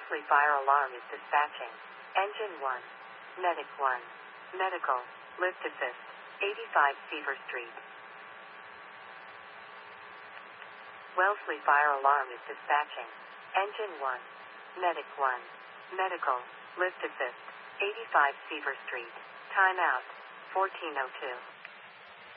Wellesley Fire Alarm is dispatching. Engine 1. Medic 1. Medical. Lift assist. 85 Seaver Street. Wellesley Fire Alarm is dispatching. Engine 1. Medic 1. Medical. Lift assist. 85 Seaver Street. Time out. 14:02.